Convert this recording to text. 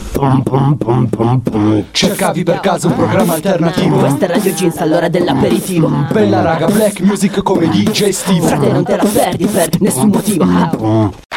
Cercavi per caso un programma alternativo? Questa è Radio Jeans all'ora dell'aperitivo. Bella raga, black music come DJ Steve. Frate non te la perdi per nessun motivo.